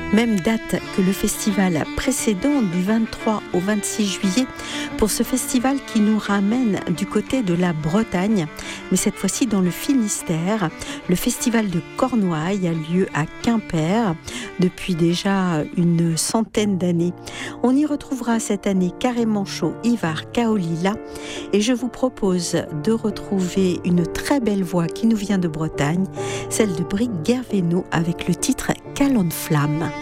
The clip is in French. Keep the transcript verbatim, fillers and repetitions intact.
Même date que le festival précédent du vingt-trois au vingt-six juillet pour ce festival qui nous ramène du côté de la Bretagne, mais cette fois-ci dans le Finistère. Le festival de Cornouailles a lieu à Quimper depuis déjà une centaine d'années. On y retrouvera cette année Carré Manchot, Ivar, Kaolila, et je vous propose de retrouver une très belle voix qui nous vient de Bretagne, celle de Brigitte Gerveno avec le titre Calonne Flamme.